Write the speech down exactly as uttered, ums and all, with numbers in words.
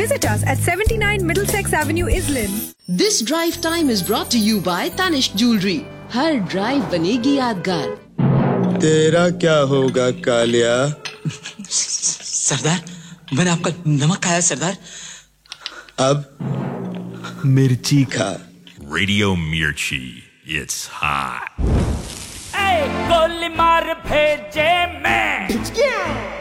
Visit us at seventy-nine Middlesex Avenue, Islin. This drive time is brought to you by Tanishq Jewelry. Her drive बनेगी यादगार। तेरा क्या होगा कालिया? सरदार, मैंने आपका नमक खाया सरदार। अब मिर्ची खा। Radio Mirchi, it's hot. गोली मार भेजे मैं